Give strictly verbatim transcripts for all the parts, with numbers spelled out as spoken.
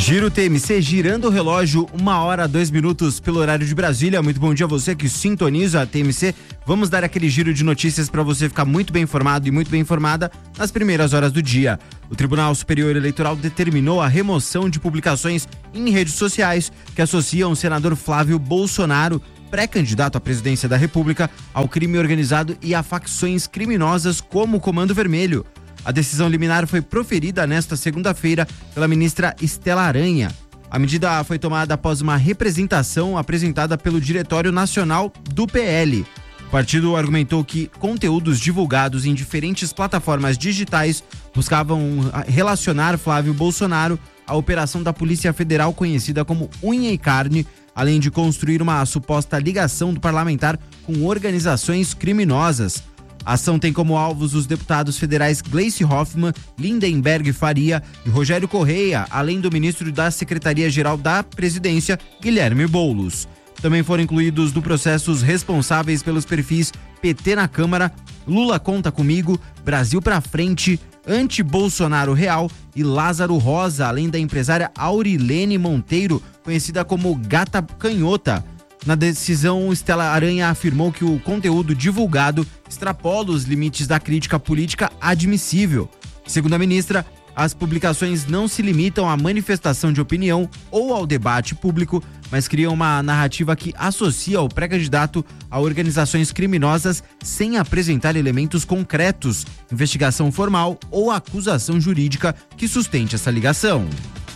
Giro T M C, girando o relógio, uma hora, dois minutos pelo horário de Brasília. Muito bom dia a você que sintoniza a T M C. Vamos dar aquele giro de notícias para você ficar muito bem informado e muito bem informada nas primeiras horas do dia. O Tribunal Superior Eleitoral determinou a remoção de publicações em redes sociais que associam o senador Flávio Bolsonaro, pré-candidato à presidência da República, ao crime organizado e a facções criminosas como o Comando Vermelho. A decisão liminar foi proferida nesta segunda-feira pela ministra Estela Aranha. A medida foi tomada após uma representação apresentada pelo Diretório Nacional do P L. O partido argumentou que conteúdos divulgados em diferentes plataformas digitais buscavam relacionar Flávio Bolsonaro à operação da Polícia Federal conhecida como Unha e Carne, além de construir uma suposta ligação do parlamentar com organizações criminosas. A ação tem como alvos os deputados federais Gleice Hoffmann, Lindenberg Faria e Rogério Correia, além do ministro da Secretaria-Geral da Presidência, Guilherme Boulos. Também foram incluídos no processo os responsáveis pelos perfis P T na Câmara, Lula Conta Comigo, Brasil pra Frente, Anti-Bolsonaro Real e Lázaro Rosa, além da empresária Aurilene Monteiro, conhecida como Gata Canhota. Na decisão, Estela Aranha afirmou que o conteúdo divulgado extrapola os limites da crítica política admissível. Segundo a ministra, as publicações não se limitam à manifestação de opinião ou ao debate público, mas criam uma narrativa que associa o pré-candidato a organizações criminosas sem apresentar elementos concretos, investigação formal ou acusação jurídica que sustente essa ligação.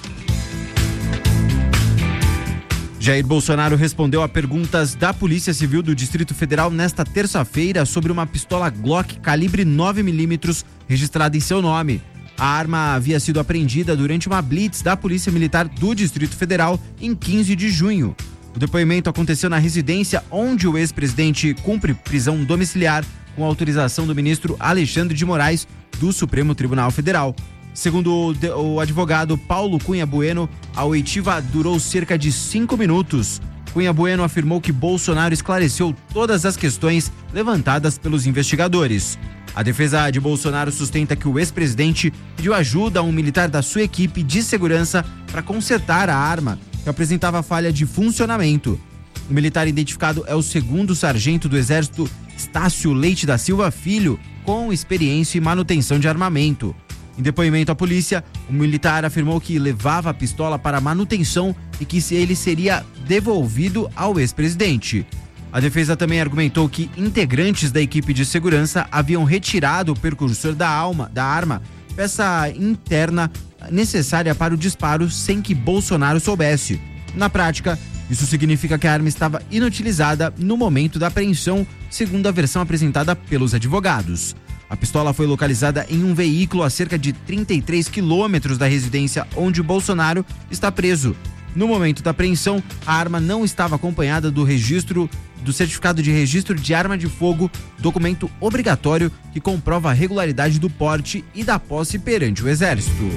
Jair Bolsonaro respondeu a perguntas da Polícia Civil do Distrito Federal nesta terça-feira sobre uma pistola Glock calibre nove milímetros registrada em seu nome. A arma havia sido apreendida durante uma blitz da Polícia Militar do Distrito Federal em quinze de junho. O depoimento aconteceu na residência onde o ex-presidente cumpre prisão domiciliar com autorização do ministro Alexandre de Moraes do Supremo Tribunal Federal. Segundo o advogado Paulo Cunha Bueno, a oitiva durou cerca de cinco minutos. Cunha Bueno afirmou que Bolsonaro esclareceu todas as questões levantadas pelos investigadores. A defesa de Bolsonaro sustenta que o ex-presidente pediu ajuda a um militar da sua equipe de segurança para consertar a arma, que apresentava falha de funcionamento. O militar identificado é o segundo sargento do Exército Estácio Leite da Silva Filho, com experiência em manutenção de armamento. Em depoimento à polícia, o militar afirmou que levava a pistola para manutenção e que ele seria devolvido ao ex-presidente. A defesa também argumentou que integrantes da equipe de segurança haviam retirado o precursor da, alma, da arma, peça interna necessária para o disparo, sem que Bolsonaro soubesse. Na prática, isso significa que a arma estava inutilizada no momento da apreensão, segundo a versão apresentada pelos advogados. A pistola foi localizada em um veículo a cerca de trinta e três quilômetros da residência onde Bolsonaro está preso. No momento da apreensão, a arma não estava acompanhada do registro do certificado de registro de arma de fogo, documento obrigatório que comprova a regularidade do porte e da posse perante o Exército.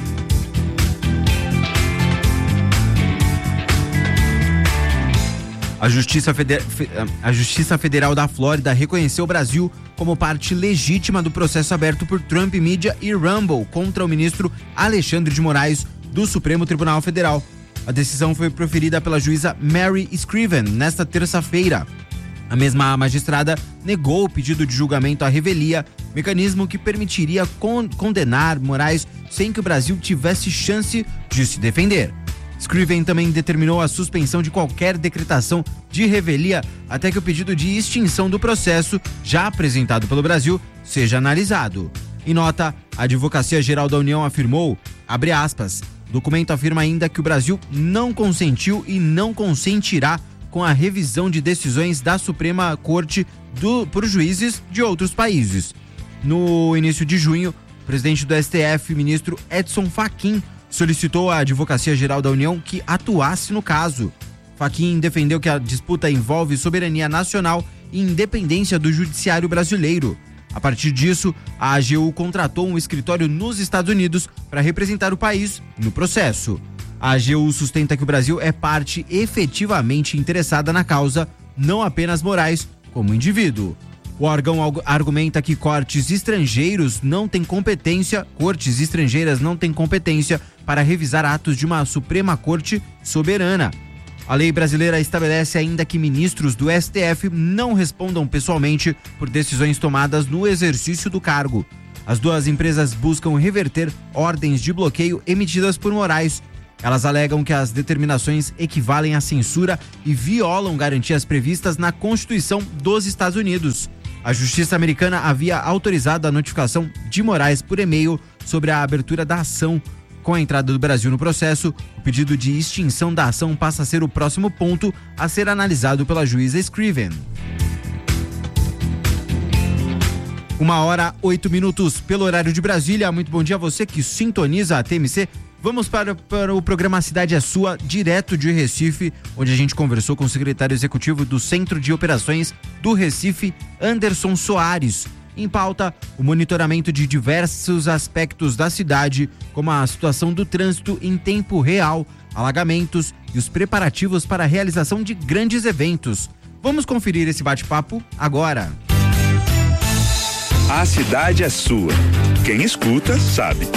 A Justiça, Feder... a Justiça Federal da Flórida reconheceu o Brasil como parte legítima do processo aberto por Trump Media e Rumble contra o ministro Alexandre de Moraes do Supremo Tribunal Federal. A decisão foi proferida pela juíza Mary Scriven nesta terça-feira. A mesma magistrada negou o pedido de julgamento à revelia, mecanismo que permitiria con- condenar Moraes sem que o Brasil tivesse chance de se defender. Scriven também determinou a suspensão de qualquer decretação de revelia até que o pedido de extinção do processo, já apresentado pelo Brasil, seja analisado. Em nota, a Advocacia Geral da União afirmou, abre aspas, o documento afirma ainda que o Brasil não consentiu e não consentirá com a revisão de decisões da Suprema Corte do, por juízes de outros países. No início de junho, o presidente do S T F, ministro Edson Fachin, solicitou à Advocacia Geral da União que atuasse no caso. Fachin defendeu que a disputa envolve soberania nacional e independência do judiciário brasileiro. A partir disso, a A G U contratou um escritório nos Estados Unidos para representar o país no processo. A A G U sustenta que o Brasil é parte efetivamente interessada na causa, não apenas Moraes como indivíduo. O órgão argumenta que cortes estrangeiros não têm competência, cortes estrangeiras não têm competência para revisar atos de uma Suprema Corte soberana. A lei brasileira estabelece ainda que ministros do S T F não respondam pessoalmente por decisões tomadas no exercício do cargo. As duas empresas buscam reverter ordens de bloqueio emitidas por Moraes. Elas alegam que as determinações equivalem à censura e violam garantias previstas na Constituição dos Estados Unidos. A Justiça americana havia autorizado a notificação de Moraes por e-mail sobre a abertura da ação. Com a entrada do Brasil no processo, o pedido de extinção da ação passa a ser o próximo ponto a ser analisado pela juíza Scriven. Uma hora, oito minutos pelo horário de Brasília. Muito bom dia a você que sintoniza a T M C. Vamos para, para o programa Cidade é Sua, direto de Recife, onde a gente conversou com o secretário executivo do Centro de Operações do Recife, Anderson Soares. Em pauta, o monitoramento de diversos aspectos da cidade, como a situação do trânsito em tempo real, alagamentos e os preparativos para a realização de grandes eventos. Vamos conferir esse bate-papo agora. A cidade é sua. Quem escuta, sabe.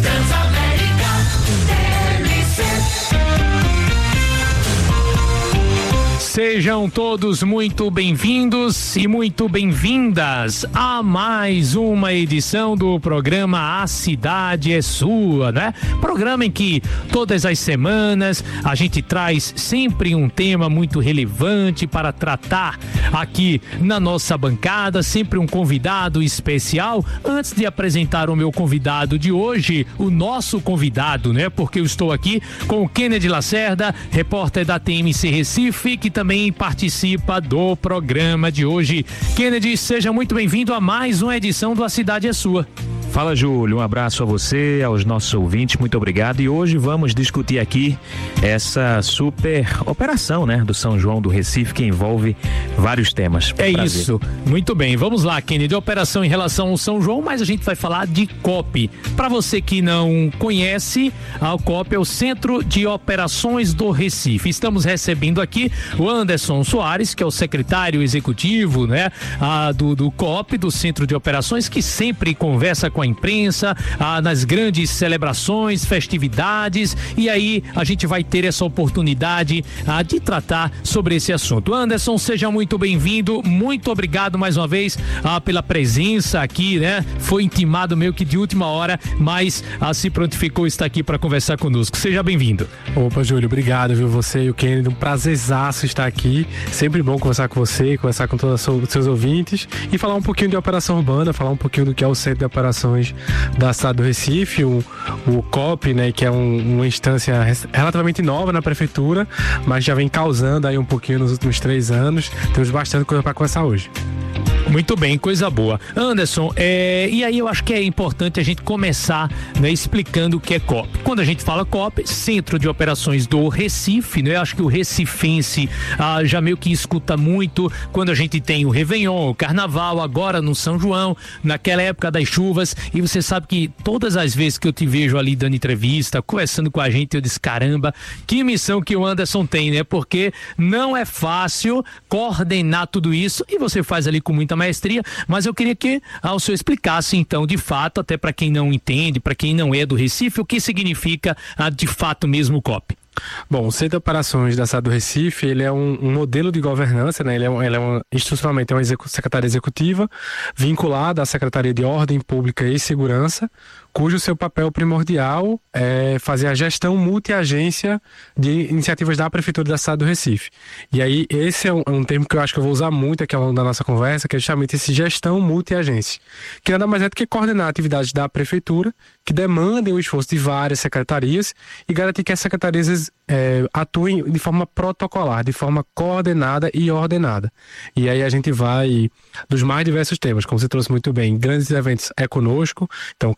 Sejam todos muito bem-vindos e muito bem-vindas a mais uma edição do programa A Cidade é Sua, né? Programa em que todas as semanas a gente traz sempre um tema muito relevante para tratar aqui na nossa bancada, sempre um convidado especial. Antes de apresentar o meu convidado de hoje, o nosso convidado, né? Porque eu estou aqui com o Kennedy Lacerda, repórter da T M C Recife, que também também participa do programa de hoje. Kennedy, seja muito bem-vindo a mais uma edição do A Cidade é Sua. Fala, Júlio, um abraço a você, aos nossos ouvintes, muito obrigado. E hoje vamos discutir aqui essa super operação, né, do São João do Recife, que envolve vários temas. É Prazer. Isso, muito bem. Vamos lá, Kennedy, operação em relação ao São João, mas a gente vai falar de C O P. Para você que não conhece, a C O P é o Centro de Operações do Recife. Estamos recebendo aqui o Anderson Soares, que é o secretário executivo, né, a, do, do C O P, do Centro de Operações, que sempre conversa com a imprensa, ah, nas grandes celebrações, festividades, e aí a gente vai ter essa oportunidade ah, de tratar sobre esse assunto. Anderson, seja muito bem-vindo, muito obrigado mais uma vez ah, pela presença aqui, né? Foi intimado meio que de última hora, mas ah, se prontificou estar aqui para conversar conosco. Seja bem-vindo. Opa, Júlio, obrigado, viu? Você e o Kennedy, um prazerzaço estar aqui. Sempre bom conversar com você, conversar com todos os seus ouvintes e falar um pouquinho de operação urbana, falar um pouquinho do que é o Centro de Operações da cidade do Recife, o, o C O P, né, que é um, uma instância relativamente nova na prefeitura, mas já vem causando aí um pouquinho nos últimos três anos. Temos bastante coisa para conversar hoje. Muito bem, coisa boa. Anderson, é, e aí eu acho que é importante a gente começar, né, explicando o que é C O P. Quando a gente fala C O P, Centro de Operações do Recife, né? Eu acho que o recifense ah, já meio que escuta muito quando a gente tem o Réveillon, o Carnaval, agora no São João, naquela época das chuvas, e você sabe que todas as vezes que eu te vejo ali dando entrevista, conversando com a gente, eu disse, caramba, que missão que o Anderson tem, né? Porque não é fácil coordenar tudo isso, e você faz ali com muita maestria, mas eu queria que ah, o senhor explicasse então, de fato, até para quem não entende, para quem não é do Recife, o que significa ah, de fato mesmo o C O P. Bom, o Centro de Operações da cidade do Recife, ele é um, um modelo de governança, né? Ele é, um, ele é uma, institucionalmente é uma execu- secretaria executiva vinculada à Secretaria de Ordem Pública e Segurança, cujo seu papel primordial é fazer a gestão multi-agência de iniciativas da Prefeitura da cidade do Recife. E aí, esse é um, um termo que eu acho que eu vou usar muito aqui ao longo da nossa conversa, que é justamente esse gestão multi-agência, que nada mais é do que coordenar atividades da Prefeitura que demandem o esforço de várias secretarias e garantir que as secretarias é, atuem de forma protocolar, de forma coordenada e ordenada. E aí a gente vai dos mais diversos temas, como você trouxe muito bem, grandes eventos é conosco, então Carnaval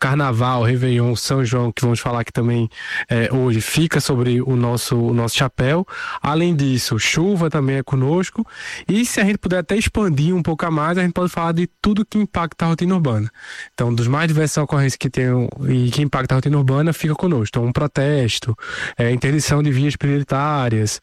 Carnaval, Réveillon, São João, que vamos falar aqui também é, hoje, fica sobre o nosso, o nosso chapéu. Além disso, chuva também é conosco. E se a gente puder até expandir um pouco a mais, a gente pode falar de tudo que impacta a rotina urbana. Então, dos mais diversas ocorrências que tem e que impacta a rotina urbana, fica conosco. Então, um protesto, é, interdição de vias prioritárias,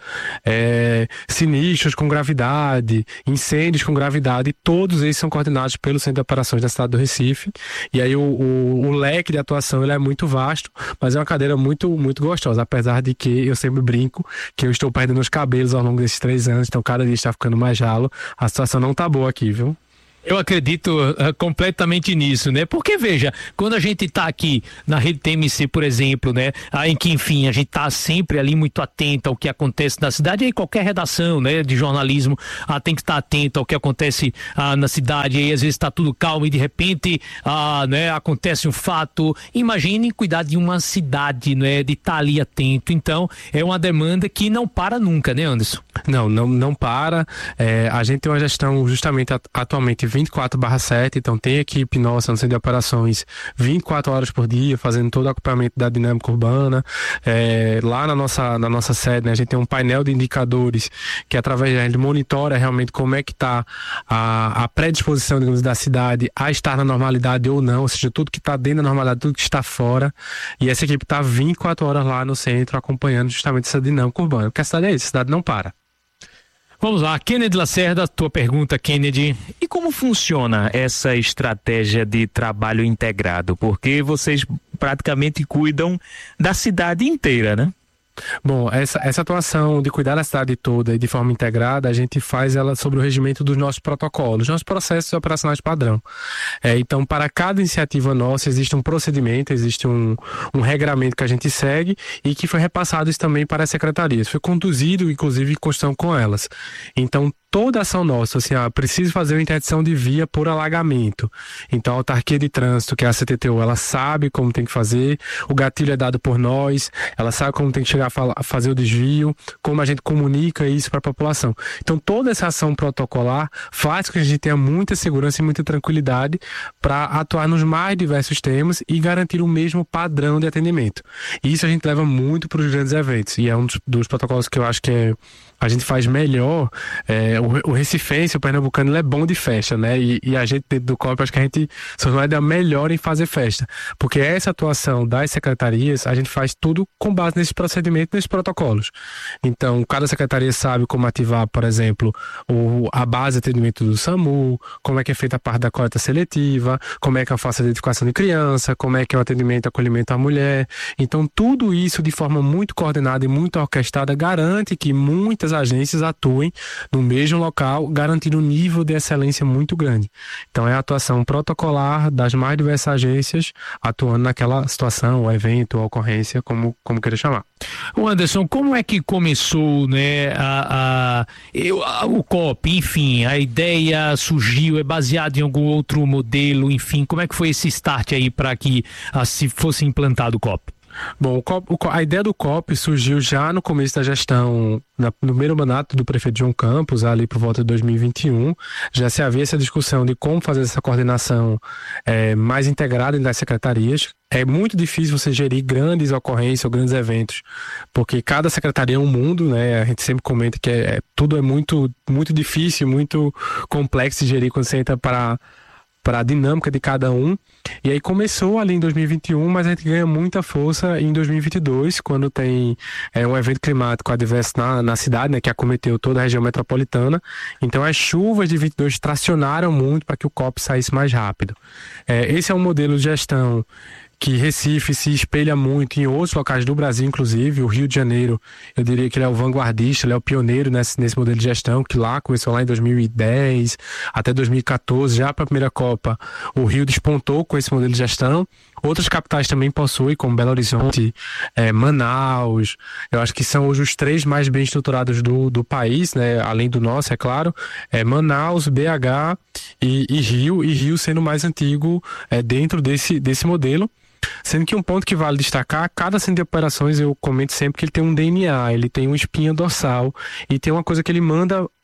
é, sinistros com gravidade, incêndios com gravidade, todos eles são coordenados pelo Centro de Operações da cidade do Recife. E aí o, o, o leque de atuação ele é muito vasto, mas é uma cadeira muito, muito gostosa, apesar de que eu sempre brinco que eu estou perdendo os cabelos ao longo desses três anos, então cada dia está ficando mais ralo. A situação não tá boa aqui, viu? Eu acredito uh, completamente nisso, né? Porque, veja, quando a gente tá aqui na rede T M C, por exemplo, né? Ah, em que, enfim, a gente tá sempre ali muito atento ao que acontece na cidade, e aí qualquer redação, né, de jornalismo ah, tem que estar atento ao que acontece ah, na cidade, e aí às vezes tá tudo calmo e de repente ah, né, acontece um fato. Imagine cuidar de uma cidade, né? De estar tá ali atento. Então, é uma demanda que não para nunca, né, Anderson? Não, não, não para. É, a gente tem uma gestão justamente atualmente vinte e quatro barra sete, então tem equipe nossa no Centro de Operações vinte e quatro horas por dia, fazendo todo o acompanhamento da dinâmica urbana. É, lá na nossa, na nossa sede, né, a gente tem um painel de indicadores que através a gente monitora realmente como é que está a, a predisposição, digamos, da cidade a estar na normalidade ou não, ou seja, tudo que está dentro da normalidade, tudo que está fora, e essa equipe está vinte e quatro horas lá no centro acompanhando justamente essa dinâmica urbana, porque a cidade é isso, a cidade não para. Vamos lá, Kennedy Lacerda, tua pergunta, Kennedy. E como funciona essa estratégia de trabalho integrado? Porque vocês praticamente cuidam da cidade inteira, né? Bom, essa, essa atuação de cuidar da cidade toda e de forma integrada, a gente faz ela sobre o regimento dos nossos protocolos, nossos processos operacionais padrão. É, então, para cada iniciativa nossa, existe um procedimento, existe um, um regramento que a gente segue e que foi repassado isso também para as secretarias. Foi conduzido, inclusive, em construção com elas. Então, toda ação nossa, assim, ah, preciso fazer uma interdição de via por alagamento. Então, a autarquia de trânsito, que é a C T T U, ela sabe como tem que fazer, o gatilho é dado por nós, ela sabe como tem que chegar a, falar, a fazer o desvio, como a gente comunica isso para a população. Então, toda essa ação protocolar faz com que a gente tenha muita segurança e muita tranquilidade para atuar nos mais diversos temas e garantir o mesmo padrão de atendimento. E isso a gente leva muito para os grandes eventos, e é um dos, dos protocolos que eu acho que é, a gente faz melhor. É, o, o recifense, o pernambucano, ele é bom de festa, né? E, e a gente dentro do C O P, acho que a gente é melhor em fazer festa, porque essa atuação das secretarias, a gente faz tudo com base nesse procedimento, nesses protocolos. Então, cada secretaria sabe como ativar, por exemplo, o, a base de atendimento do SAMU, como é que é feita a parte da coleta seletiva, como é que eu faço a identificação de criança, como é que é o atendimento e acolhimento à mulher. Então, tudo isso de forma muito coordenada e muito orquestrada garante que muitas agências atuem no mesmo local, garantindo um nível de excelência muito grande. Então, é a atuação protocolar das mais diversas agências atuando naquela situação, ou evento, ou ocorrência, como, como queira chamar. O Anderson, como é que começou, né, a, a, eu, a, o C O P, enfim, a ideia surgiu, é baseado em algum outro modelo, enfim, como é que foi esse start aí para que a, se fosse implantado o C O P? Bom, o C O P, a ideia do C O P surgiu já no começo da gestão, na, no primeiro mandato do prefeito João Campos, ali por volta de dois mil e vinte e um. Já se havia essa discussão de como fazer essa coordenação é, mais integrada das secretarias. É muito difícil você gerir grandes ocorrências ou grandes eventos, porque cada secretaria é um mundo, né? A gente sempre comenta que é, é, tudo é muito, muito difícil, muito complexo de gerir quando você entra para... para a dinâmica de cada um. E aí começou ali em dois mil e vinte e um, mas a gente ganha muita força em dois mil e vinte e dois, quando tem é, um evento climático adverso na, na cidade, né, que acometeu toda a região metropolitana. Então as chuvas de vinte e dois tracionaram muito para que o C O P saísse mais rápido. É, esse é um modelo de gestão que Recife se espelha muito em outros locais do Brasil, inclusive. O Rio de Janeiro, eu diria que ele é o vanguardista, ele é o pioneiro nesse, nesse modelo de gestão, que lá começou lá em dois mil e dez até dois mil e quatorze, já para a primeira Copa, o Rio despontou com esse modelo de gestão. Outras capitais também possuem, como Belo Horizonte, é, Manaus. Eu acho que são hoje os três mais bem estruturados do, do país, né? Além do nosso, é claro. É Manaus, B H e, e Rio, e Rio sendo o mais antigo é, dentro desse, desse modelo. Sendo que um ponto que vale destacar, cada centro de operações, eu comento sempre que ele tem um D N A, ele tem uma espinha dorsal e tem uma coisa que ele manda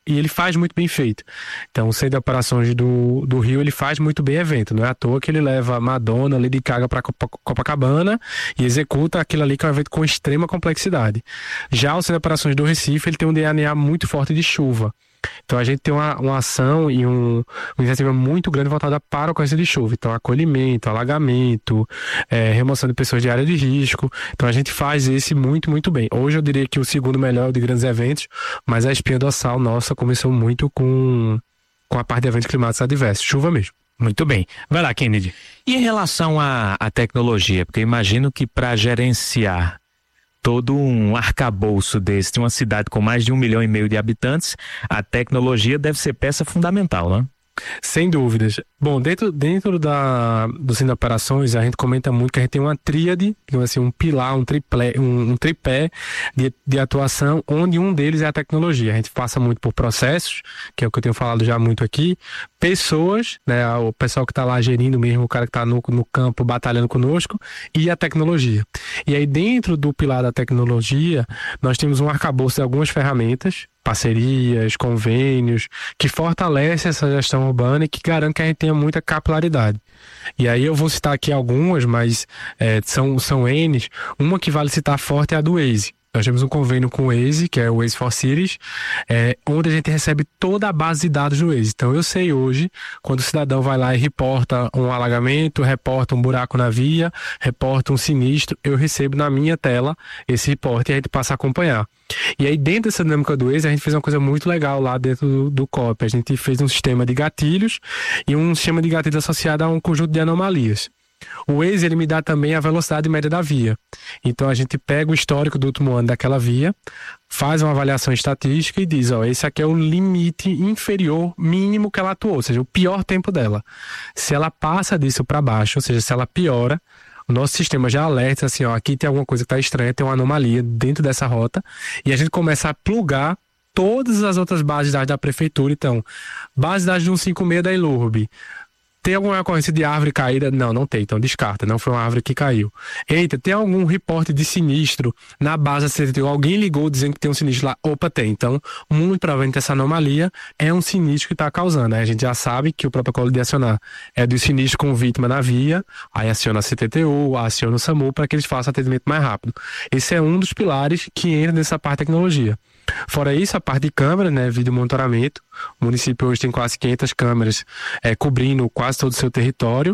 e ele faz muito bem feito. Então o Centro de Operações do, do Rio, ele faz muito bem evento, não é à toa que ele leva Madonna, Lady Gaga para Copacabana e executa aquilo ali que é um evento com extrema complexidade. Já o Centro de Operações do Recife, ele tem um D N A muito forte de chuva. Então a gente tem uma, uma ação e um, uma iniciativa muito grande voltada para a ocorrência de chuva. Então acolhimento, alagamento, é, remoção de pessoas de área de risco. Então a gente faz esse muito, muito bem. Hoje eu diria que o segundo melhor de grandes eventos, mas a espinha dorsal nossa começou muito com, com a parte de eventos climáticos adversos, chuva mesmo. Muito bem. Vai lá, Kennedy. E em relação à, à tecnologia, porque eu imagino que para gerenciar todo um arcabouço desse, de uma cidade com mais de um milhão e meio de habitantes, a tecnologia deve ser peça fundamental, né? Sem dúvidas. Bom, dentro, dentro da, do Centro de Operações, a gente comenta muito que a gente tem uma tríade, assim, um pilar, um, triplé, um, um tripé de, de atuação, onde um deles é a tecnologia. A gente passa muito por processos, que é o que eu tenho falado já muito aqui, pessoas, né, o pessoal que está lá gerindo mesmo, o cara que está no, no campo batalhando conosco, e a tecnologia. E aí dentro do pilar da tecnologia, nós temos um arcabouço de algumas ferramentas, parcerias, convênios, que fortalece essa gestão urbana e que garante que a gente tenha muita capilaridade. E aí eu vou citar aqui algumas, mas é, são, são N. Uma que vale citar forte é a do Waze. Nós temos um convênio com o Waze, que é o Waze for Cities, é, onde a gente recebe toda a base de dados do Waze. Então eu sei hoje, quando o cidadão vai lá e reporta um alagamento, reporta um buraco na via, reporta um sinistro, eu recebo na minha tela esse reporte e a gente passa a acompanhar. E aí dentro dessa dinâmica do Waze, a gente fez uma coisa muito legal lá dentro do, do C O P. A gente fez um sistema de gatilhos e um sistema de gatilhos associado a um conjunto de anomalias. O Waze, ele me dá também a velocidade média da via. Então a gente pega o histórico do último ano daquela via, faz uma avaliação estatística e diz, ó, esse aqui é o limite inferior mínimo que ela atuou, ou seja, o pior tempo dela. Se ela passa disso para baixo, ou seja, se ela piora, o nosso sistema já alerta assim, ó, aqui tem alguma coisa que está estranha, tem uma anomalia dentro dessa rota, e a gente começa a plugar todas as outras bases de dados da prefeitura. Então, base de dados de cento e cinquenta e seis da Ilurb. Tem alguma ocorrência de árvore caída? Não, não tem, então descarta, não foi uma árvore que caiu. Eita, tem algum reporte de sinistro na base da C T T U? Alguém ligou dizendo que tem um sinistro lá? Opa, tem. Então, muito provavelmente essa anomalia é um sinistro que está causando. Aí a gente já sabe que o protocolo de acionar é do sinistro com vítima na via, aí aciona a C T T U, aciona o SAMU para que eles façam atendimento mais rápido. Esse é um dos pilares que entra nessa parte de tecnologia. Fora isso, a parte de câmera, né, vídeo monitoramento. O município hoje tem quase quinhentas câmeras é, cobrindo quase todo o seu território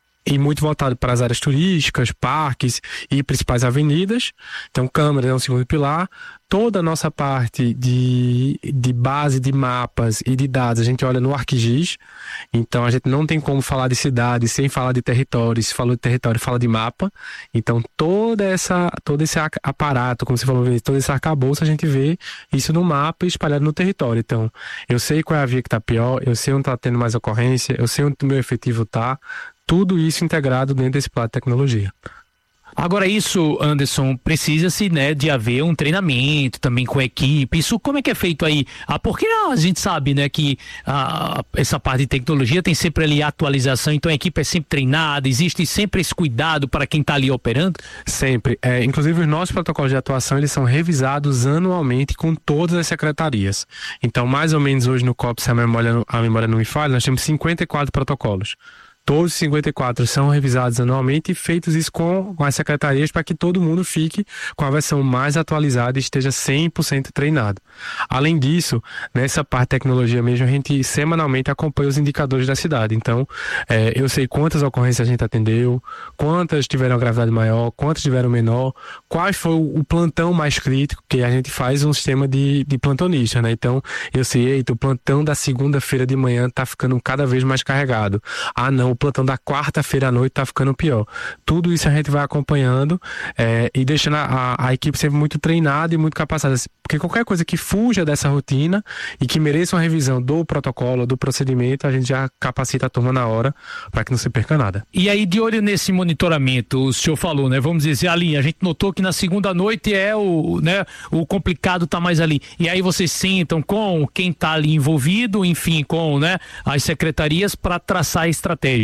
e muito voltado para as áreas turísticas, parques e principais avenidas. Então, câmera é um segundo pilar. Toda a nossa parte de, de base de mapas e de dados, a gente olha no ArcGIS. Então, a gente não tem como falar de cidade sem falar de território. Se falou de território, fala de mapa. Então, toda essa, todo esse aparato, como você falou, todo esse arcabouço, a gente vê isso no mapa e espalhado no território. Então, eu sei qual é a via que está pior, eu sei onde está tendo mais ocorrência, eu sei onde o meu efetivo está. Tudo isso integrado dentro desse plano de tecnologia. Agora isso, Anderson, precisa-se, né, de haver um treinamento também com a equipe. Isso como é que é feito aí? Ah, porque a gente sabe, né, que ah, essa parte de tecnologia tem sempre ali atualização, então a equipe é sempre treinada, existe sempre esse cuidado para quem está ali operando? Sempre. É, inclusive os nossos protocolos de atuação, eles são revisados anualmente com todas as secretarias. Então, mais ou menos hoje no C O P, se a memória, a memória não me falha, nós temos cinquenta e quatro protocolos. Todos os cinquenta e quatro são revisados anualmente e feitos isso com, com as secretarias para que todo mundo fique com a versão mais atualizada e esteja cem por cento treinado. Além disso, nessa parte de tecnologia mesmo, a gente semanalmente acompanha os indicadores da cidade. Então, é, eu sei quantas ocorrências a gente atendeu, quantas tiveram gravidade maior, quantas tiveram menor, qual foi o plantão mais crítico, que a gente faz um sistema de, de plantonista, né? Então, eu sei, eita, o plantão da segunda-feira de manhã está ficando cada vez mais carregado. Ah, não, o plantão da quarta-feira à noite tá ficando pior. Tudo isso a gente vai acompanhando é, e deixando a, a equipe sempre muito treinada e muito capacitada. Porque qualquer coisa que fuja dessa rotina e que mereça uma revisão do protocolo, do procedimento, a gente já capacita a turma na hora para que não se perca nada. E aí, de olho nesse monitoramento, o senhor falou, né? Vamos dizer ali, a gente notou que na segunda noite é o, né, o complicado tá mais ali. E aí vocês sentam com quem tá ali envolvido, enfim, com, né, as secretarias para traçar a estratégia.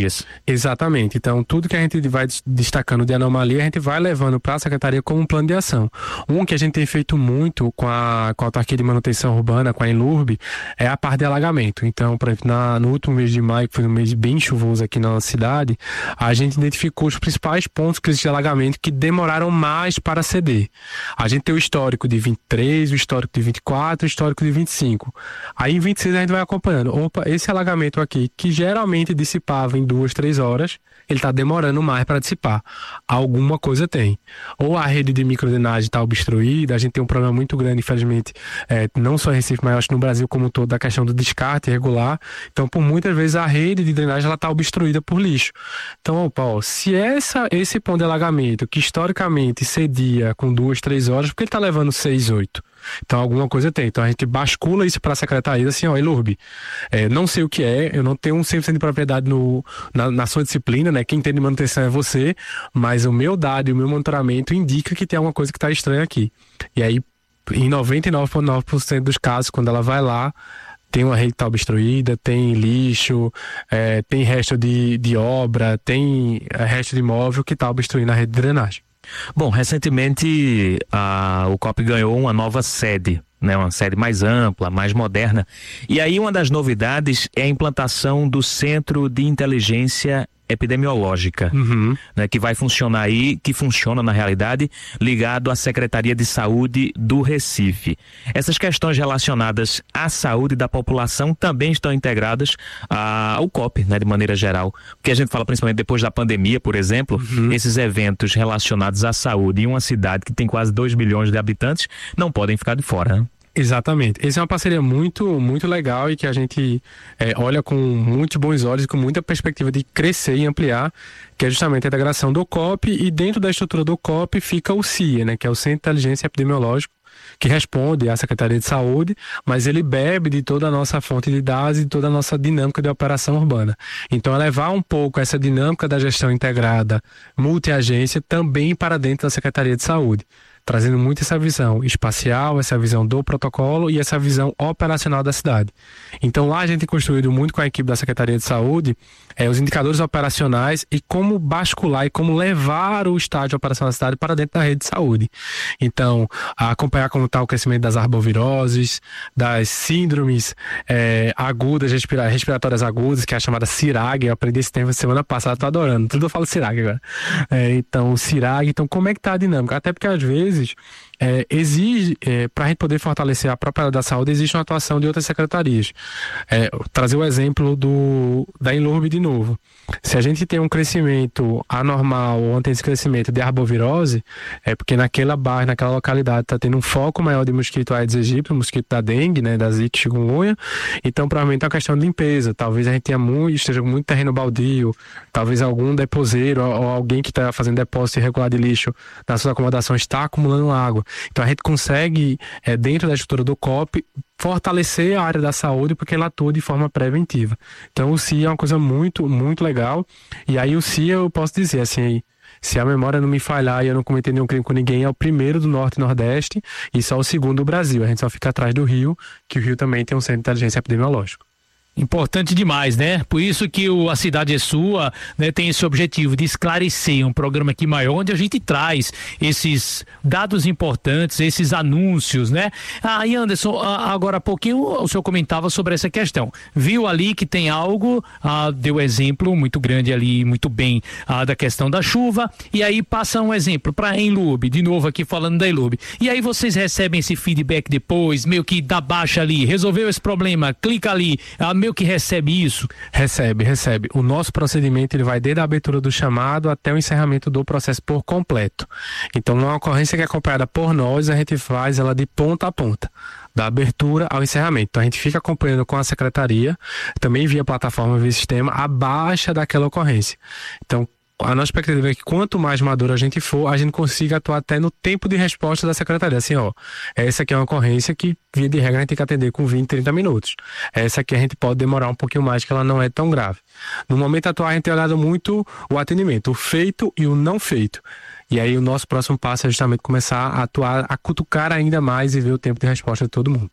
anomalias. Exatamente. Então, tudo que a gente vai destacando de anomalia, a gente vai levando para a Secretaria como um plano de ação. Um que a gente tem feito muito com a, com a Autarquia de Manutenção Urbana, com a Enlurb, é a parte de alagamento. Então, por exemplo, na, no último mês de maio, que foi um mês bem chuvoso aqui na nossa cidade, a gente identificou os principais pontos de alagamento que demoraram mais para ceder. A gente tem o histórico de vinte e três, o histórico de vinte e quatro, o histórico de vinte e cinco. Aí em vinte e seis a gente vai acompanhando. Opa, esse alagamento aqui, que geralmente dissipava em duas, três horas, ele está demorando mais para dissipar. Alguma coisa tem. Ou a rede de microdrenagem está obstruída, a gente tem um problema muito grande, infelizmente, é, não só em Recife, mas acho que no Brasil como um todo, da questão do descarte irregular. Então, por muitas vezes, a rede de drenagem está obstruída por lixo. Então, opa, ó, se essa, esse ponto de alagamento, que historicamente cedia com duas, três horas, por que ele está levando seis, oito? Então alguma coisa tem. Então a gente bascula isso para a secretaria assim, ó, Enlurb, é, não sei o que é, eu não tenho um cem por cento de propriedade no, na, na sua disciplina, né? Quem tem de manutenção é você, mas o meu dado e o meu monitoramento indica que tem alguma coisa que está estranha aqui. E aí, em noventa e nove vírgula nove por cento dos casos, quando ela vai lá, tem uma rede que está obstruída, tem lixo, é, tem resto de, de obra, tem resto de imóvel que está obstruindo a rede de drenagem. Bom, recentemente a, o C O P ganhou uma nova sede, né, uma sede mais ampla, mais moderna. E aí uma das novidades é a implantação do Centro de Inteligência Epidemiológica, uhum. né, que vai funcionar aí, que funciona na realidade, ligado à Secretaria de Saúde do Recife. Essas questões relacionadas à saúde da população também estão integradas ao C O P, né, de maneira geral. Porque a gente fala principalmente depois da pandemia, por exemplo, uhum. esses eventos relacionados à saúde em uma cidade que tem quase dois milhões de habitantes não podem ficar de fora, né? Exatamente. Essa é uma parceria muito, muito legal e que a gente é, olha com muitos bons olhos e com muita perspectiva de crescer e ampliar, que é justamente a integração do C O P, e dentro da estrutura do C O P fica o C I E, né, que é o Centro de Inteligência Epidemiológica, que responde à Secretaria de Saúde, mas ele bebe de toda a nossa fonte de dados e de toda a nossa dinâmica de operação urbana. Então é levar um pouco essa dinâmica da gestão integrada multi-agência também para dentro da Secretaria de Saúde, trazendo muito essa visão espacial, essa visão do protocolo e essa visão operacional da cidade. Então lá a gente tem construído muito com a equipe da Secretaria de Saúde é, os indicadores operacionais e como bascular e como levar o estágio operacional da cidade para dentro da rede de saúde. Então, acompanhar como está o crescimento das arboviroses, das síndromes é, agudas, respira- respiratórias agudas, que é a chamada CIRAG. Eu aprendi esse termo semana passada, estou adorando. Tudo eu falo CIRAG agora. É, então, CIRAG. Então, como é que está a dinâmica? Até porque, às vezes, É, exige, é, para a gente poder fortalecer a própria área da saúde, existe uma atuação de outras secretarias. É, trazer o exemplo do, da Enlurb de novo. Se a gente tem um crescimento anormal ou antes desse crescimento de arbovirose, é porque naquela bairro, naquela localidade está tendo um foco maior de mosquito Aedes aegypti, mosquito da dengue, né, da zika, chikungunya. Então, provavelmente é uma questão de limpeza. Talvez a gente tenha muito, esteja com muito terreno baldio, talvez algum deposeiro ou, ou alguém que está fazendo depósito irregular de lixo nas suas acomodações está acumulando água. Então a gente consegue, é, dentro da estrutura do C O P, fortalecer a área da saúde porque ela atua de forma preventiva. Então o C I A é uma coisa muito, muito legal. E aí o C I A, eu posso dizer assim, se a memória não me falhar e eu não cometer nenhum crime com ninguém, é o primeiro do Norte e Nordeste e só o segundo do Brasil. A gente só fica atrás do Rio, que o Rio também tem um centro de inteligência epidemiológica. Importante demais, né? Por isso que o A Cidade é Sua, né, tem esse objetivo de esclarecer um programa aqui maior, onde a gente traz esses dados importantes, esses anúncios, né? Ah, e Anderson, agora há pouquinho o senhor comentava sobre essa questão. Viu ali que tem algo, ah, deu exemplo muito grande ali, muito bem, ah, da questão da chuva, e aí passa um exemplo para a Enlurb, de novo aqui falando da Enlurb. E aí vocês recebem esse feedback depois, meio que dá baixa ali, resolveu esse problema, clica ali, ah, meio que recebe isso? Recebe, recebe. O nosso procedimento ele vai desde a abertura do chamado até o encerramento do processo por completo. Então, numa ocorrência que é acompanhada por nós, a gente faz ela de ponta a ponta, da abertura ao encerramento. Então, a gente fica acompanhando com a secretaria, também via plataforma, via sistema, a baixa daquela ocorrência. Então, a nossa expectativa é que quanto mais maduro a gente for, a gente consiga atuar até no tempo de resposta da secretaria. Assim, ó, essa aqui é uma ocorrência que, via de regra, a gente tem que atender com vinte, trinta minutos. Essa aqui a gente pode demorar um pouquinho mais, que ela não é tão grave. No momento atual, a gente tem olhado muito o atendimento, o feito e o não feito. E aí o nosso próximo passo é justamente começar a atuar, a cutucar ainda mais e ver o tempo de resposta de todo mundo.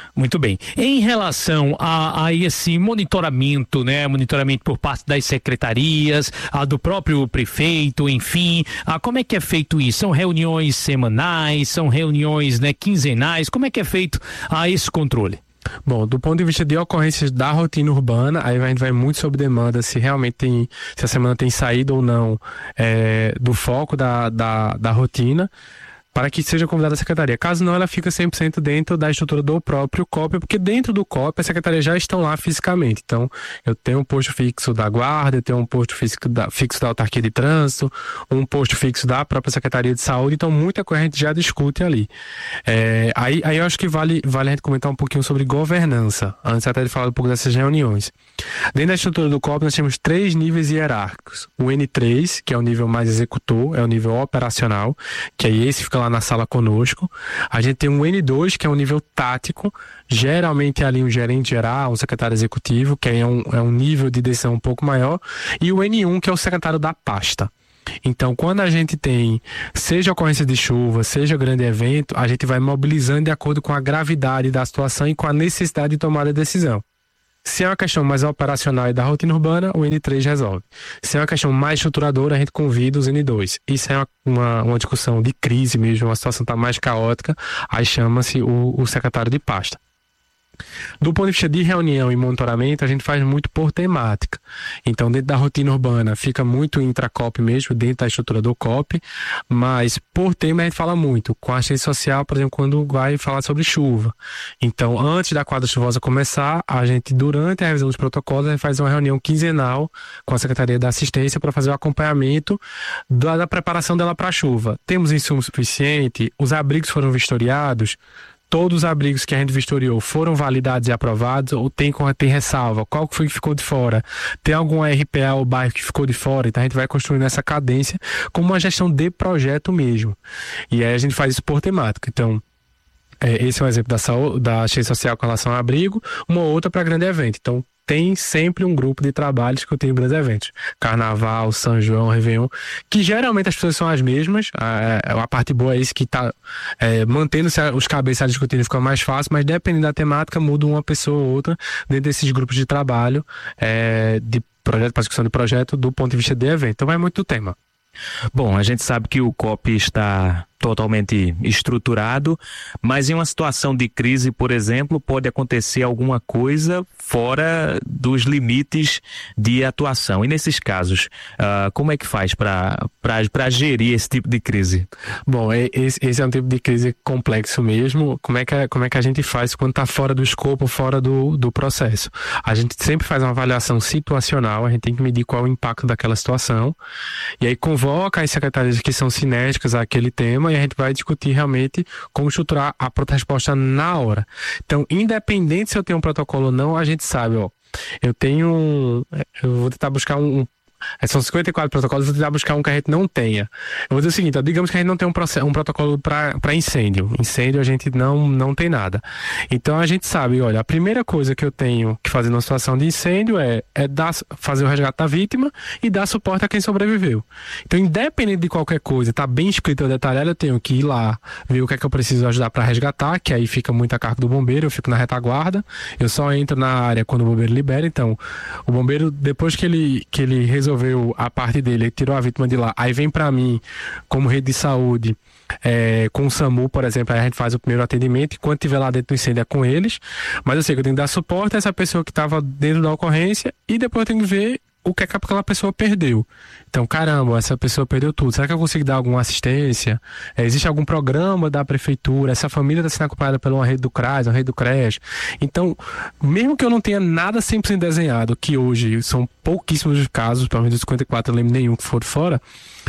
Muito bem. Em relação a, a esse monitoramento, né? Monitoramento por parte das secretarias, a do próprio prefeito, enfim, a, como é que é feito isso? São reuniões semanais, são reuniões, né, quinzenais? Como é que é feito a esse controle? Bom, do ponto de vista de ocorrências da rotina urbana, aí a gente vai muito sobre demanda, se realmente tem, se a semana tem saído ou não é, do foco da, da, da rotina, para que seja convidada a secretaria. Caso não, ela fica cem por cento dentro da estrutura do próprio C O P, porque dentro do C O P as secretarias já estão lá fisicamente. Então, eu tenho um posto fixo da guarda, eu tenho um posto fixo da, fixo da autarquia de trânsito, um posto fixo da própria Secretaria de Saúde, então muita coisa a gente já discute ali. É, aí, aí eu acho que vale, vale a gente comentar um pouquinho sobre governança, antes até de falar um pouco dessas reuniões. Dentro da estrutura do C O P nós temos três níveis hierárquicos. O N três, que é o nível mais executor, é o nível operacional, que aí esse fica lá na sala conosco. A gente tem um N dois, que é um nível tático, geralmente é ali um gerente geral, um secretário executivo, que é um, é um nível de decisão um pouco maior, e o N um, que é o secretário da pasta. Então, quando a gente tem, seja ocorrência de chuva, seja grande evento, a gente vai mobilizando de acordo com a gravidade da situação e com a necessidade de tomada de decisão. Se é uma questão mais operacional e da rotina urbana, o N três resolve. Se é uma questão mais estruturadora, a gente convida os N dois. Isso é uma, uma, uma discussão de crise mesmo, uma situação está mais caótica, aí chama-se o, o secretário de pasta. Do ponto de vista de reunião e monitoramento, a gente faz muito por temática. Então, dentro da rotina urbana, fica muito intra-C O P mesmo, dentro da estrutura do C O P, mas por tema a gente fala muito. Com a assistência social, por exemplo, quando vai falar sobre chuva. Então, antes da quadra chuvosa começar, a gente, durante a revisão dos protocolos, a gente faz uma reunião quinzenal com a Secretaria da Assistência para fazer o acompanhamento da, da preparação dela para a chuva. Temos insumo suficiente? Os abrigos foram vistoriados? Todos os abrigos que a gente vistoriou foram validados e aprovados ou tem, tem ressalva? Qual foi que ficou de fora? Tem algum R P A ou bairro que ficou de fora? Então a gente vai construindo essa cadência como uma gestão de projeto mesmo. E aí a gente faz isso por temática. Então, é, esse é um exemplo da, saúde, da assistência social com relação ao abrigo, uma outra para grande evento. Então, tem sempre um grupo de trabalhos que eu tenho em grandes eventos. Carnaval, São João, Réveillon, que geralmente as pessoas são as mesmas. A, a parte boa é isso, que está é, mantendo-se os cabeças discutindo, fica mais fácil, mas dependendo da temática, muda uma pessoa ou outra dentro desses grupos de trabalho, é, de projeto para discussão de projeto, do ponto de vista de evento. Então vai muito do tema. Bom, a gente sabe que o C O P está totalmente estruturado, mas em uma situação de crise, por exemplo, pode acontecer alguma coisa fora dos limites de atuação. E nesses casos, uh, como é que faz para gerir esse tipo de crise? Bom, esse, esse é um tipo de crise complexo mesmo. Como é que, como é que a gente faz quando está fora do escopo, fora do, do processo? A gente sempre faz uma avaliação situacional, a gente tem que medir qual é o impacto daquela situação, e aí convoca as secretarias que são cinéticas àquele tema, e a gente vai discutir realmente como estruturar a resposta na hora. Então, independente se eu tenho um protocolo ou não, a gente sabe, ó, eu tenho, eu vou tentar buscar um, são cinquenta e quatro protocolos, vou tentar buscar um que a gente não tenha. Eu vou dizer o seguinte, ó, digamos que a gente não tem um, processo, um protocolo para incêndio. Incêndio a gente não, não tem nada. Então a gente sabe, olha, a primeira coisa que eu tenho que fazer numa situação de incêndio é, é dar, fazer o resgate da vítima e dar suporte a quem sobreviveu. Então, independente de qualquer coisa, tá bem escrito ou detalhado, eu tenho que ir lá, ver o que é que eu preciso ajudar para resgatar, que aí fica muito a cargo do bombeiro, eu fico na retaguarda, eu só entro na área quando o bombeiro libera. Então, o bombeiro, depois que ele, que ele resolveu resolveu a parte dele, ele tirou a vítima de lá, aí vem para mim, como rede de saúde, é, com o SAMU, por exemplo, aí a gente faz o primeiro atendimento, e quando estiver lá dentro do incêndio é com eles, mas eu sei que eu tenho que dar suporte a essa pessoa que estava dentro da ocorrência, e depois eu tenho que ver o que é que aquela pessoa perdeu. Então, caramba, essa pessoa perdeu tudo. Será que eu consigo dar alguma assistência? É, existe algum programa da prefeitura? Essa família está sendo acompanhada por uma rede do CRAS, uma rede do CREAS. Então, mesmo que eu não tenha nada cem por cento desenhado, que hoje são pouquíssimos os casos, pelo menos dos cinquenta e quatro, eu lembro nenhum que for fora,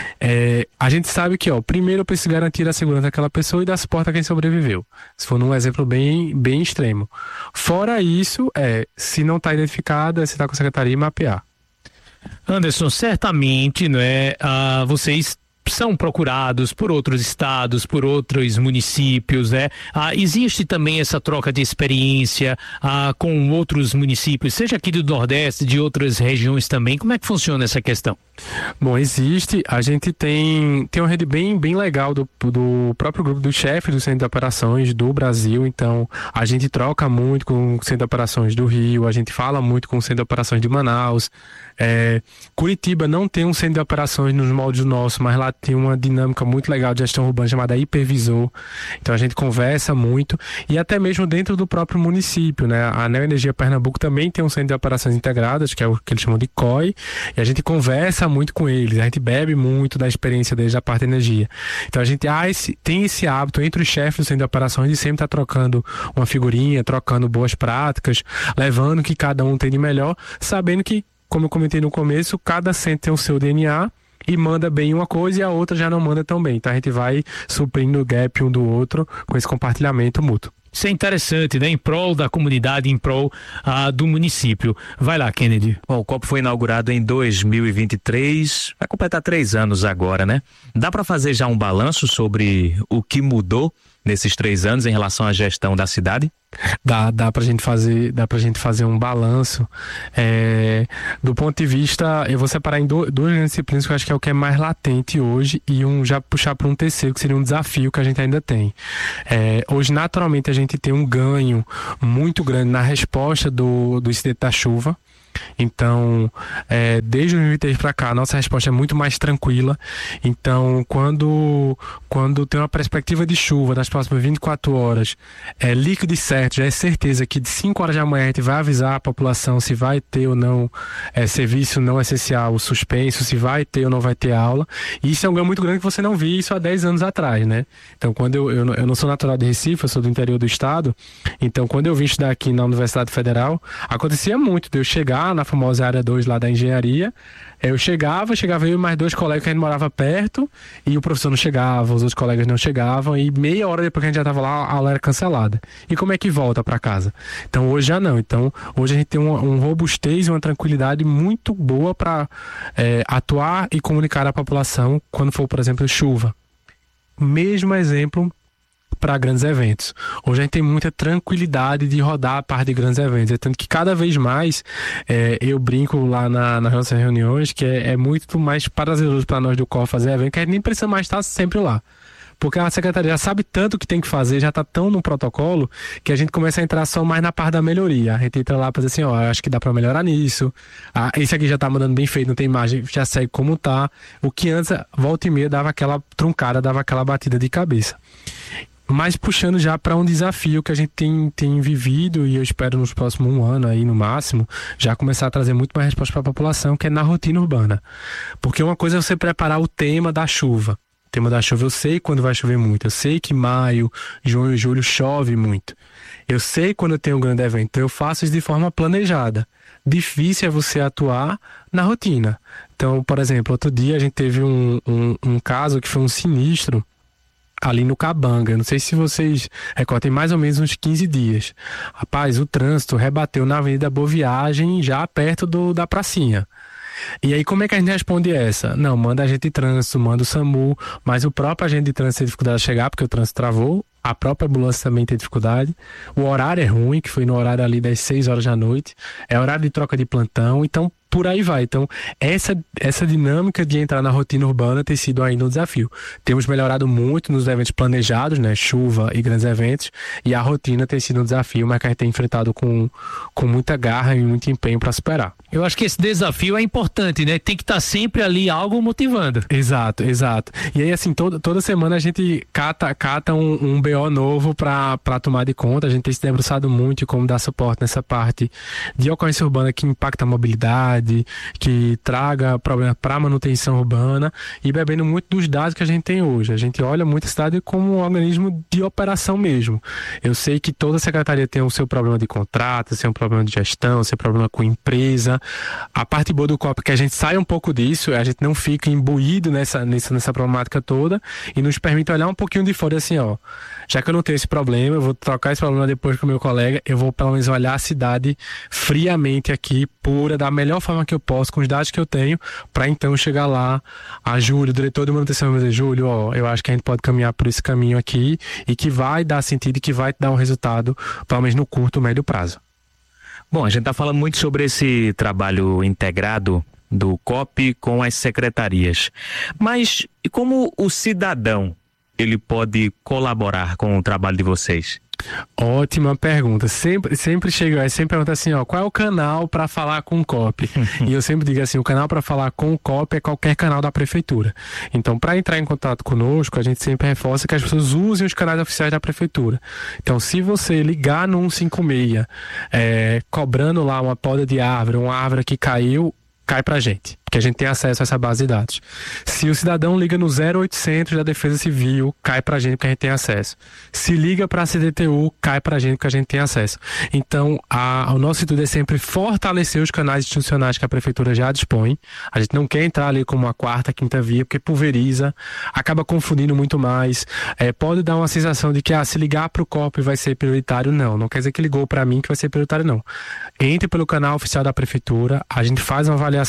é, a gente sabe que, ó, primeiro eu preciso garantir a segurança daquela pessoa e dar suporte a quem sobreviveu. Se for num exemplo bem, bem extremo. Fora isso, é, se não está identificado, é sentar com a secretaria e mapear. Anderson, certamente, não é, ah, vocês são procurados por outros estados, por outros municípios, né? Ah, existe também essa troca de experiência ah, com outros municípios, seja aqui do Nordeste, de outras regiões também. Como é que funciona essa questão? Bom, existe, a gente tem, tem uma rede bem, bem legal do, do próprio grupo dos chefes do Centro de Operações do Brasil, então a gente troca muito com o Centro de Operações do Rio, a gente fala muito com o Centro de Operações de Manaus. É, Curitiba não tem um Centro de Operações nos moldes nossos, mas lá tem uma dinâmica muito legal de gestão urbana chamada Hipervisor, então a gente conversa muito, e até mesmo dentro do próprio município, né? A Neoenergia Pernambuco também tem um Centro de Operações Integradas, que é o que eles chamam de C O I, e a gente conversa muito com eles, a gente bebe muito da experiência deles da parte de energia. Então a gente ah, esse, tem esse hábito entre os chefes do Centro de Operações de sempre estar trocando uma figurinha, trocando boas práticas, levando o que cada um tem de melhor, sabendo que, como eu comentei no começo, cada centro tem o seu D N A e manda bem uma coisa e a outra já não manda tão bem. Então a gente vai suprindo o gap um do outro com esse compartilhamento mútuo. Isso é interessante, né? Em prol da comunidade, em prol ah, do município. Vai lá, Kennedy. Bom, o COP foi inaugurado em dois mil e vinte e três, vai completar três anos agora, né? Dá para fazer já um balanço sobre o que mudou nesses três anos em relação à gestão da cidade? Dá, dá pra gente fazer, dá pra gente fazer um balanço. É, do ponto de vista, eu vou separar em do, duas grandes disciplinas que eu acho que é o que é mais latente hoje e um já puxar para um terceiro, que seria um desafio que a gente ainda tem. É, hoje, naturalmente, a gente tem um ganho muito grande na resposta do, do incidente da chuva. Então, é, desde dois mil e vinte e três para cá, a nossa resposta é muito mais tranquila. Então, quando, quando tem uma perspectiva de chuva nas próximas vinte e quatro horas, é líquido e certo, já é certeza que de cinco horas da manhã a gente vai avisar a população se vai ter ou não é, serviço não essencial suspenso, se vai ter ou não vai ter aula. E isso é um ganho muito grande que você não via isso há dez anos atrás, né? Então, quando eu, eu, eu não sou natural de Recife, eu sou do interior do estado. Então, quando eu vim estudar aqui na Universidade Federal, acontecia muito de eu chegar na famosa área dois lá da engenharia, eu chegava, chegava eu e mais dois colegas que a gente morava perto, e o professor não chegava, os outros colegas não chegavam, e meia hora depois que a gente já estava lá, a aula era cancelada. E como é que volta para casa? Então hoje já não. Então hoje a gente tem um, um robustez e uma tranquilidade muito boa para é, atuar e comunicar à população quando for, por exemplo, chuva. Mesmo exemplo para grandes eventos. Hoje a gente tem muita tranquilidade de rodar a parte de grandes eventos. É tanto que cada vez mais é, eu brinco lá na, nas nossas reuniões que é, é muito mais prazeroso para nós do C O F fazer evento, que a gente nem precisa mais estar sempre lá. Porque a secretaria já sabe tanto o que tem que fazer, já está tão no protocolo, que a gente começa a entrar só mais na parte da melhoria. A gente entra lá para dizer assim, ó, acho que dá para melhorar nisso. Ah, esse aqui já está mandando bem feito, não tem imagem, já segue como tá. O que antes, volta e meia, dava aquela truncada, dava aquela batida de cabeça. Mas puxando já para um desafio que a gente tem, tem vivido, e eu espero nos próximos um ano aí no máximo, já começar a trazer muito mais resposta para a população, que é na rotina urbana. Porque uma coisa é você preparar o tema da chuva. O tema da chuva eu sei quando vai chover muito, eu sei que maio, junho e julho chove muito. Eu sei quando eu tenho um grande evento, então eu faço isso de forma planejada. Difícil é você atuar na rotina. Então, por exemplo, outro dia a gente teve um, um, um caso que foi um sinistro ali no Cabanga, não sei se vocês recordam, tem mais ou menos uns quinze dias. Rapaz, o trânsito rebateu na Avenida Boa Viagem, já perto do, da pracinha. E aí, como é que a gente responde essa? Não, manda agente de trânsito, manda o SAMU, mas o próprio agente de trânsito tem dificuldade de chegar, porque o trânsito travou, a própria ambulância também tem dificuldade, o horário é ruim, que foi no horário ali das seis horas da noite, é horário de troca de plantão, então por aí vai. Então, essa, essa dinâmica de entrar na rotina urbana tem sido ainda um desafio. Temos melhorado muito nos eventos planejados, né? Chuva e grandes eventos, e a rotina tem sido um desafio, mas que a gente tem enfrentado com, com muita garra e muito empenho para superar. Eu acho que esse desafio é importante, né? Tem que estar sempre ali algo motivando. Exato, exato. E aí, assim, toda, toda semana a gente cata, cata um, um B O novo para tomar de conta. A gente tem se debruçado muito em como dar suporte nessa parte de ocorrência urbana que impacta a mobilidade, que traga problema para a manutenção urbana, e bebendo muito dos dados que a gente tem hoje. A gente olha muito a cidade como um organismo de operação mesmo. Eu sei que toda secretaria tem o seu problema de contrato, seu problema de gestão, seu problema com empresa. A parte boa do C O P é que a gente sai um pouco disso, a gente não fica imbuído nessa, nessa, nessa problemática toda, e nos permite olhar um pouquinho de fora assim, ó, já que eu não tenho esse problema, eu vou trocar esse problema depois com o meu colega, eu vou pelo menos olhar a cidade friamente aqui, pura, da melhor forma que eu posso, com os dados que eu tenho, para então chegar lá a Júlio, o diretor de manutenção, vai dizer, Júlio, ó, eu acho que a gente pode caminhar por esse caminho aqui e que vai dar sentido e que vai dar um resultado, pelo menos no curto, médio prazo. Bom, a gente está falando muito sobre esse trabalho integrado do C O P com as secretarias. Mas e como o cidadão ele pode colaborar com o trabalho de vocês? Ótima pergunta. Sempre, sempre chega, sempre pergunta assim, ó, qual é o canal para falar com o C O P? E eu sempre digo assim, o canal para falar com o C O P é qualquer canal da prefeitura. Então, para entrar em contato conosco, a gente sempre reforça que as pessoas usem os canais oficiais da prefeitura. Então, se você ligar no cento e cinquenta e seis, é, cobrando lá uma poda de árvore, uma árvore que caiu, cai pra gente, porque a gente tem acesso a essa base de dados. Se o cidadão liga no zero oitocentos da Defesa Civil, cai pra gente porque a gente tem acesso. Se liga pra C D T U, cai pra gente porque a gente tem acesso. Então, a, o nosso intuito é sempre fortalecer os canais institucionais que a prefeitura já dispõe. A gente não quer entrar ali como uma quarta, quinta via, porque pulveriza, acaba confundindo muito mais. É, pode dar uma sensação de que, ah, se ligar pro C O P vai ser prioritário. Não, não quer dizer que ligou pra mim que vai ser prioritário, não. Entre pelo canal oficial da prefeitura, a gente faz uma avaliação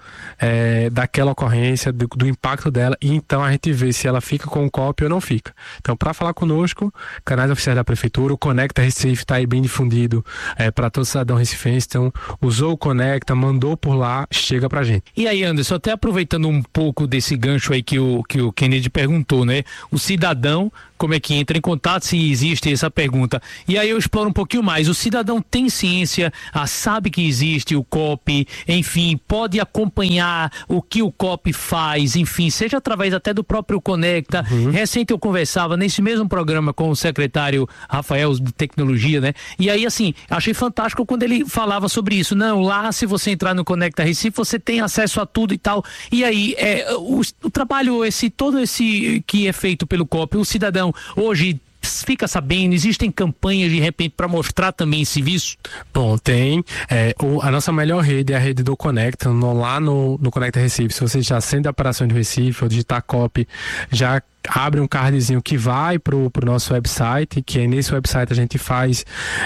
É, daquela ocorrência, do, do impacto dela, e então a gente vê se ela fica com o C O P ou não fica. Então, para falar conosco, canais oficiais da prefeitura, o Conecta Recife está aí bem difundido é, para todo cidadão recifense. Então, usou o Conecta, mandou por lá, chega pra gente. E aí, Anderson, até aproveitando um pouco desse gancho aí que o, que o Kennedy perguntou, né? O cidadão, como é que entra em contato, se existe essa pergunta. E aí eu exploro um pouquinho mais. O cidadão tem ciência, ah, sabe que existe o C O P, enfim, pode acompanhar o que o C O P faz, enfim, seja através até do próprio Conecta. Uhum. Recente eu conversava nesse mesmo programa com o secretário Rafael de Tecnologia, né? E aí, assim, achei fantástico quando ele falava sobre isso. Não, lá se você entrar no Conecta Recife, você tem acesso a tudo e tal. E aí, é, o, o trabalho, esse, todo esse que é feito pelo C O P, o cidadão hoje fica sabendo, existem campanhas de repente para mostrar também esse serviço? Bom, tem. É, o, a nossa melhor rede é a rede do Conecta, no, lá no, no Conecta Recife. Se você já acende a operação do Recife ou digitar C O P, já abre um cardzinho que vai pro, pro nosso website, que aí nesse website a gente faz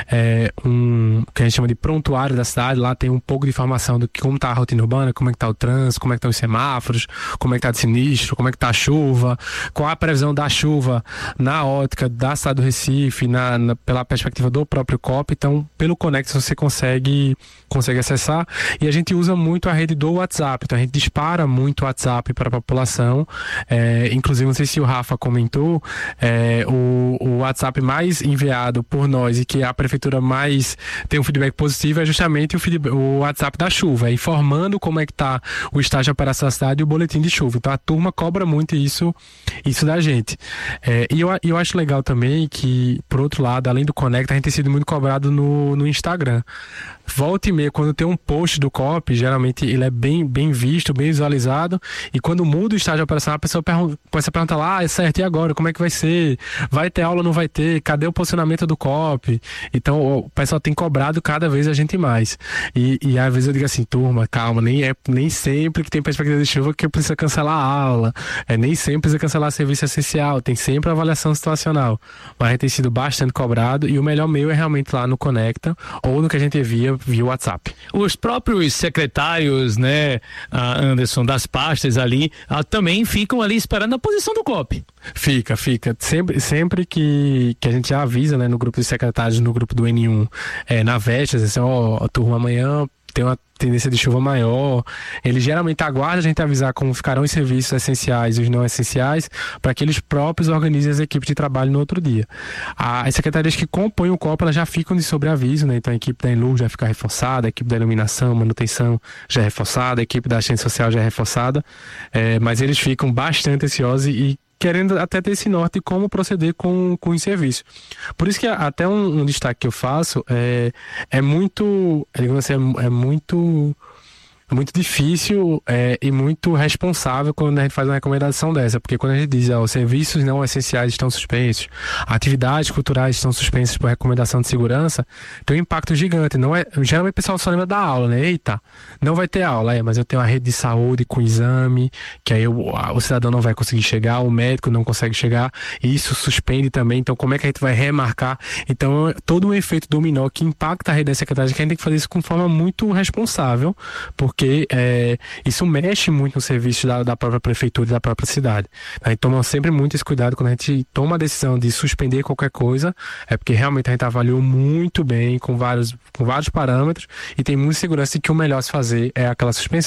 é, um que a gente chama de prontuário da cidade. Lá tem um pouco de informação do que, como tá a rotina urbana, como é que tá o trânsito, como é que estão os semáforos, como é que tá de sinistro, como é que tá a chuva, qual a previsão da chuva na ótica da cidade do Recife, na, na, pela perspectiva do próprio C O P. Então, pelo Conecta você consegue, consegue acessar. E a gente usa muito a rede do WhatsApp. Então, a gente dispara muito o WhatsApp para a população. É, inclusive, não sei se o Rafa comentou, é, o, o WhatsApp mais enviado por nós e que a prefeitura mais tem um feedback positivo é justamente o, feedback, o WhatsApp da chuva, é informando como é que está o estágio de operação da cidade e o boletim de chuva. Então a turma cobra muito isso, isso da gente. É, e eu, eu acho legal também que, por outro lado, além do Conecta, a gente tem sido muito cobrado no, no Instagram. Volta e meia, quando tem um post do C O P, geralmente ele é bem, bem visto, bem visualizado, e quando muda o estágio de operação, a pessoa pergunta, começa a perguntar lá, ah, é certo, e agora? Como é que vai ser? Vai ter aula ou não vai ter? Cadê o posicionamento do C O P? Então, o pessoal tem cobrado cada vez a gente mais. E, e às vezes eu digo assim, turma, calma, nem, é, nem sempre que tem perspectiva de chuva que precisa cancelar a aula, é, nem sempre precisa cancelar serviço essencial, tem sempre avaliação situacional. Mas a gente tem sido bastante cobrado, e o melhor meio é realmente lá no Conecta, ou no que a gente via via WhatsApp. Os próprios secretários, né, Anderson, das pastas ali, também ficam ali esperando a posição do C O P. Fica, fica. Sempre, sempre que, que a gente já avisa, né, no grupo de secretários, no grupo do N um, é, na véspera, assim, ó, a turma amanhã tem uma tendência de chuva maior, ele geralmente aguarda a gente avisar como ficarão os serviços essenciais e os não essenciais, para que eles próprios organizem as equipes de trabalho no outro dia. As secretarias que compõem o C O P, elas já ficam de sobreaviso, né? Então a equipe da Enlu já fica reforçada, a equipe da iluminação, manutenção já é reforçada, a equipe da assistência social já é reforçada, é, mas eles ficam bastante ansiosos e querendo até ter esse norte de como proceder com, com o serviço. Por isso que até um, um destaque que eu faço é, é muito, assim, é, é muito muito difícil é, e muito responsável quando a gente faz uma recomendação dessa, porque quando a gente diz, ó, os serviços não essenciais estão suspensos, atividades culturais estão suspensas por recomendação de segurança, tem um impacto gigante. Não é, geralmente o pessoal só lembra da aula, né? Eita, não vai ter aula, é, mas eu tenho uma rede de saúde com exame, que aí o, o cidadão não vai conseguir chegar, o médico não consegue chegar, e isso suspende também. Então como é que a gente vai remarcar? Então todo um efeito dominó que impacta a rede da secretaria, que a gente tem que fazer isso com forma muito responsável, porque porque é, isso mexe muito no serviço da, da própria prefeitura e da própria cidade. A gente toma sempre muito esse cuidado quando a gente toma a decisão de suspender qualquer coisa, é porque realmente a gente avaliou muito bem, com vários, com vários parâmetros, e tem muita segurança de que o melhor se fazer é aquela suspensão.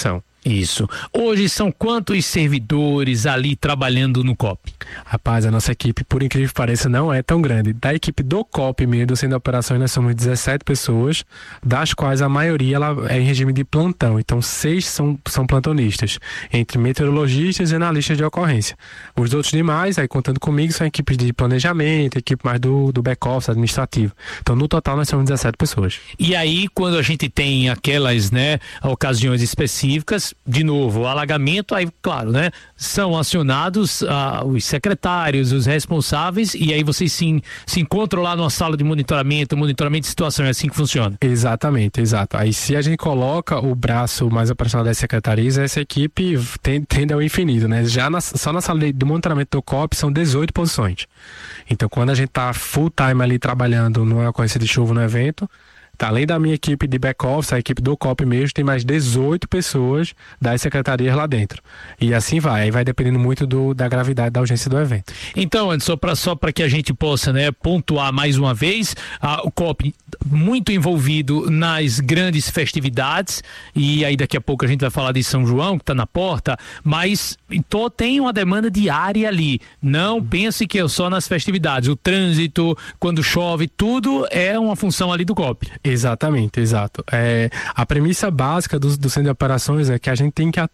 Isso. Hoje são quantos servidores ali trabalhando no C O P? Rapaz, a nossa equipe, por incrível que pareça, não é tão grande. Da equipe do C O P mesmo, do Centro de Operações, nós somos dezessete pessoas, das quais a maioria ela é em regime de plantão. Então, seis são, são plantonistas, entre meteorologistas e analistas de ocorrência. Os outros demais, aí contando comigo, são equipes de planejamento, equipe mais do, do back-office administrativo. Então, no total, nós somos dezessete pessoas. E aí, quando a gente tem aquelas, né, ocasiões específicas, de novo, o alagamento, aí, claro, né, são acionados ah, os secretários, os responsáveis, e aí vocês se, se encontram lá numa sala de monitoramento, monitoramento de situação, é assim que funciona? Exatamente, exato. Aí se a gente coloca o braço mais operacional das secretarias, essa equipe tende, tende ao infinito, né? Já na, só na sala de monitoramento do C O P são dezoito posições. Então, quando a gente tá full time ali trabalhando numa ocorrência de chuva no evento, tá, além da minha equipe de back-office, a equipe do C O P mesmo, tem mais dezoito pessoas das secretarias lá dentro. E assim vai, aí vai dependendo muito do, da gravidade da urgência do evento. Então, Anderson, pra, só para que a gente possa, né, pontuar mais uma vez, a, o C O P muito envolvido nas grandes festividades, e aí daqui a pouco a gente vai falar de São João, que está na porta, mas então, tem uma demanda diária ali. Não pense que é só nas festividades. O trânsito, quando chove, tudo é uma função ali do C O P. Exatamente, exato. É, a premissa básica do, do Centro de Operações é que a gente tem que atuar